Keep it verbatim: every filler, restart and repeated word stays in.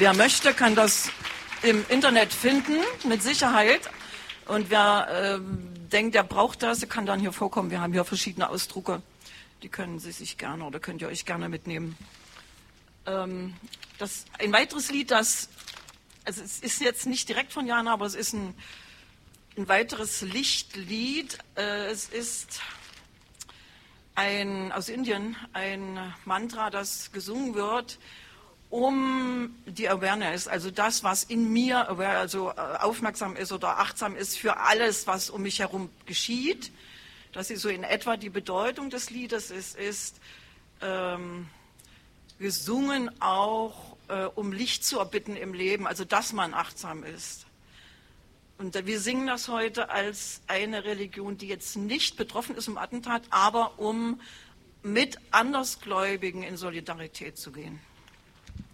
Wer möchte, kann das im Internet finden, mit Sicherheit. Und wer ähm, denkt, er braucht das, der kann dann hier vorkommen. Wir haben hier verschiedene Ausdrucke, die können Sie sich gerne oder könnt ihr euch gerne mitnehmen. Ähm, das, ein weiteres Lied, das, also es ist jetzt nicht direkt von Jana, aber es ist ein, ein weiteres Lichtlied. Äh, es ist ein, aus Indien ein Mantra, das gesungen wird, um die Awareness, also das, was in mir aware, also aufmerksam ist oder achtsam ist für alles, was um mich herum geschieht. Das ist so in etwa die Bedeutung des Liedes. Es ist ähm, gesungen auch, äh, um Licht zu erbitten im Leben, also dass man achtsam ist. Und wir singen das heute als eine Religion, die jetzt nicht betroffen ist im Attentat, aber um mit Andersgläubigen in Solidarität zu gehen.